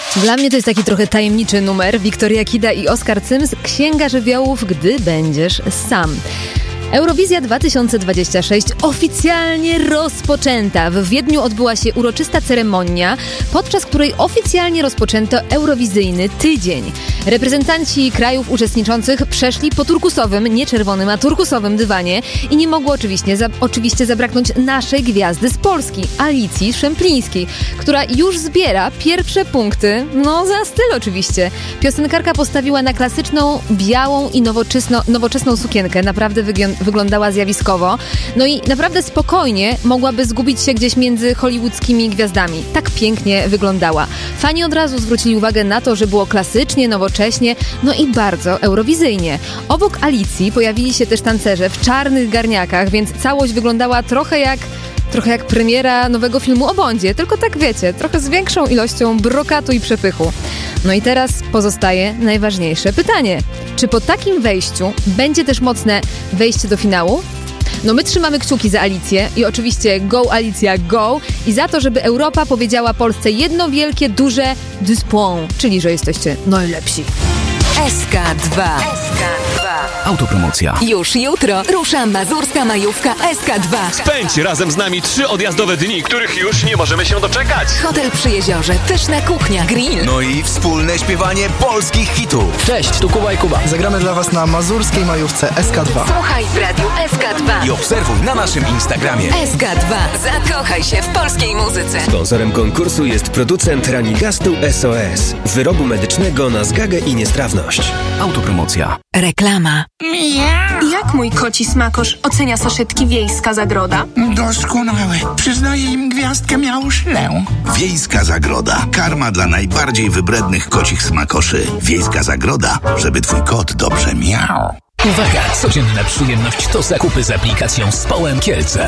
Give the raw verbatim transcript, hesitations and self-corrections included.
Dla mnie to jest taki trochę tajemniczy numer. Wiktoria Kida i Oskar Cyms. Księga żywiołów, gdy będziesz sam. Eurowizja dwa tysiące dwadzieścia sześć oficjalnie rozpoczęta. W Wiedniu odbyła się uroczysta ceremonia, podczas której oficjalnie rozpoczęto eurowizyjny tydzień. Reprezentanci krajów uczestniczących przeszli po turkusowym, nie czerwonym, a turkusowym dywanie i nie mogło oczywiście, za, oczywiście zabraknąć naszej gwiazdy z Polski, Alicji Szemplińskiej, która już zbiera pierwsze punkty, no za styl oczywiście. Piosenkarka postawiła na klasyczną, białą i nowoczesno, nowoczesną sukienkę, naprawdę wygląda wyglądała zjawiskowo. No i naprawdę spokojnie mogłaby zgubić się gdzieś między hollywoodzkimi gwiazdami. Tak pięknie wyglądała. Fani od razu zwrócili uwagę na to, że było klasycznie, nowocześnie, no i bardzo eurowizyjnie. Obok Alicji pojawili się też tancerze w czarnych garniakach, więc całość wyglądała trochę jak Trochę jak premiera nowego filmu o Bondzie, tylko tak wiecie, trochę z większą ilością brokatu i przepychu. No i teraz pozostaje najważniejsze pytanie. Czy po takim wejściu będzie też mocne wejście do finału? No my trzymamy kciuki za Alicję i oczywiście go Alicja, go! I za to, żeby Europa powiedziała Polsce jedno wielkie, duże dyspoint, czyli że jesteście najlepsi. S K dwa. S K dwa. Autopromocja. Już jutro rusza mazurska majówka S K dwa. Spędź razem z nami trzy odjazdowe dni, których już nie możemy się doczekać. Hotel przy jeziorze, pyszna kuchnia, grill. No i wspólne śpiewanie polskich hitów. Cześć, tu Kuba i Kuba. Zagramy dla was na mazurskiej majówce S K dwa. Słuchaj w radiu S K dwa. I obserwuj na naszym Instagramie. S K dwa. Zakochaj się w polskiej muzyce. Sponsorem konkursu jest producent Ranigastu S O S. Wyrobu medycznego na zgagę i niestrawność. Autopromocja. Reklama. Jak mój koci smakosz ocenia saszetki Wiejska Zagroda? Doskonałe. Przyznaję im gwiazdkę miałszlę. Wiejska Zagroda. Karma dla najbardziej wybrednych kocich smakoszy. Wiejska Zagroda, żeby twój kot dobrze miał. Uwaga! Codzienna przyjemność to zakupy z aplikacją Społem Kielce.